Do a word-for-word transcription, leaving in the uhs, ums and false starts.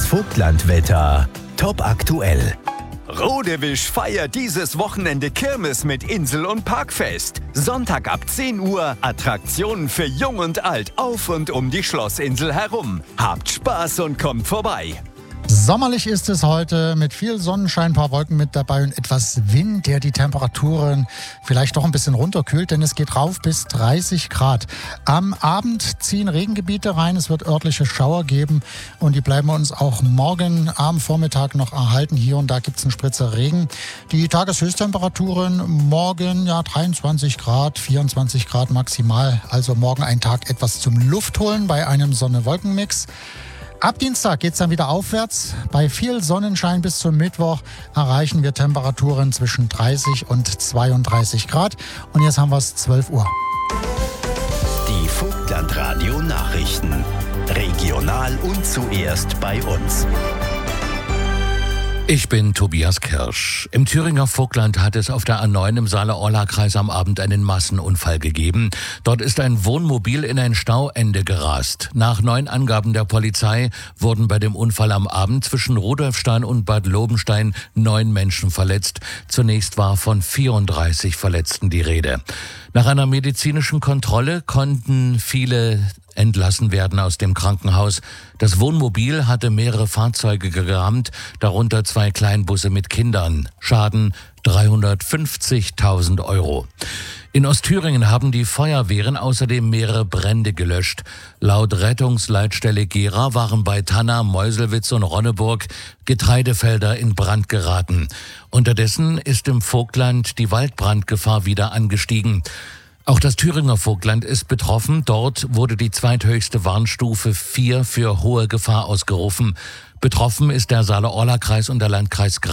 Vogtlandwetter. Top aktuell. Rodewisch feiert dieses Wochenende Kirmes mit Insel- und Parkfest. Sonntag ab zehn Uhr Attraktionen für Jung und Alt auf und um die Schlossinsel herum. Habt Spaß und kommt vorbei. Sommerlich ist es heute mit viel Sonnenschein, ein paar Wolken mit dabei und etwas Wind, der die Temperaturen vielleicht doch ein bisschen runterkühlt, denn es geht rauf bis dreißig Grad. Am Abend ziehen Regengebiete rein, es wird örtliche Schauer geben und die bleiben uns auch morgen am Vormittag noch erhalten. Hier und da gibt es einen Spritzer Regen. Die Tageshöchsttemperaturen morgen ja dreiundzwanzig Grad, vierundzwanzig Grad maximal. Also morgen ein Tag etwas zum Luftholen bei einem Sonne-Wolken-Mix. Ab Dienstag geht es dann wieder aufwärts. Bei viel Sonnenschein bis zum Mittwoch erreichen wir Temperaturen zwischen dreißig und zweiunddreißig Grad. Und jetzt haben wir es zwölf Uhr. Die Vogtlandradio Nachrichten. Regional und zuerst bei uns. Ich bin Tobias Kirsch. Im Thüringer Vogtland hat es auf der A neun im Saale-Orla-Kreis am Abend einen Massenunfall gegeben. Dort ist ein Wohnmobil in ein Stauende gerast. Nach neuen Angaben der Polizei wurden bei dem Unfall am Abend zwischen Rudolfstein und Bad Lobenstein neun Menschen verletzt. Zunächst war von vierunddreißig Verletzten die Rede. Nach einer medizinischen Kontrolle konnten viele entlassen werden aus dem Krankenhaus. Das Wohnmobil hatte mehrere Fahrzeuge gerammt, darunter zwei Kleinbusse mit Kindern. Schaden dreihundertfünfzigtausend Euro. In Ostthüringen haben die Feuerwehren außerdem mehrere Brände gelöscht. Laut Rettungsleitstelle Gera waren bei Tanna, Meuselwitz und Ronneburg Getreidefelder in Brand geraten. Unterdessen ist im Vogtland die Waldbrandgefahr wieder angestiegen. Auch das Thüringer Vogtland ist betroffen. Dort wurde die zweithöchste Warnstufe vier für hohe Gefahr ausgerufen. Betroffen ist der Saale-Orla-Kreis und der Landkreis